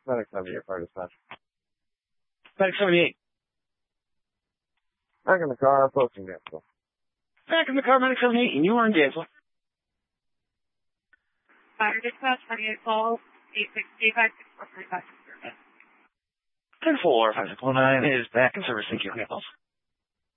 Medic 78, fire dispatch. Medic 78. Back in the car, approaching Gainesville. Back in the car, Medic 78, and you are in Gainesville. Fire dispatch, 48 calls, 856 10-4, 5619 is back in service. Thank you.